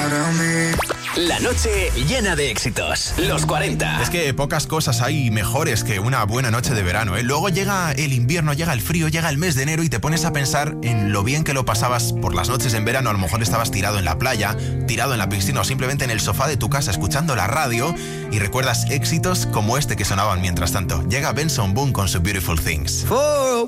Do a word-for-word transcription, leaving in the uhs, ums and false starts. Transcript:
La noche llena de éxitos. Los cuarenta. Es que pocas cosas hay mejores que una buena noche de verano, ¿eh? Luego llega el invierno, llega el frío, llega el mes de enero y te pones a pensar en lo bien que lo pasabas por las noches en verano. A lo mejor estabas tirado en la playa, tirado en la piscina o simplemente en el sofá de tu casa escuchando la radio y recuerdas éxitos como este que sonaban mientras tanto. Llega Benson Boone con su Beautiful Things. For